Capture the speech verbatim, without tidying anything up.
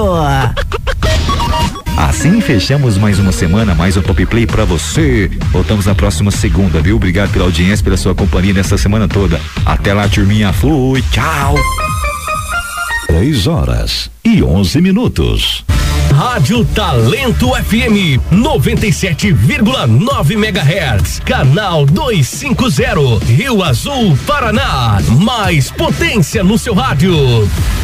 Assim fechamos mais uma semana, mais um Pop Play pra você. Voltamos na próxima segunda, viu? Obrigado pela audiência, pela sua companhia nessa semana toda. Até lá, turminha. Fui, tchau. Três horas e onze minutos. Rádio Talento F M noventa e sete vírgula nove megahertz, canal duzentos e cinquenta, Rio Azul, Paraná. Mais potência no seu rádio.